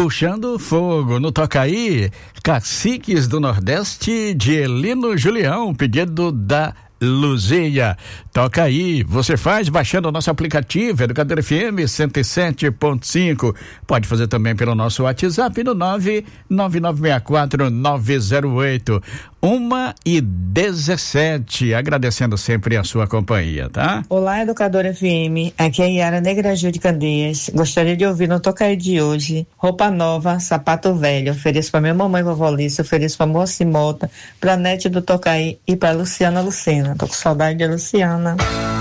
Puxando Fogo no Tocaí, Caciques do Nordeste de Elino Julião, pedido da Luzia. Toca aí, você faz baixando o nosso aplicativo Educador FM 107.5. Pode fazer também pelo nosso WhatsApp no 99964-908. 1h17, agradecendo sempre a sua companhia, tá? Olá, Educador FM, aqui é Yara Negra Gil de Candeias. Gostaria de ouvir no Tocaí de hoje, roupa nova, sapato velho. Ofereço pra minha mamãe, vovó Alice, ofereço pra Moça Mota, pra Nete do Tocaí e pra Luciana Lucena. Tô com saudade de Luciana.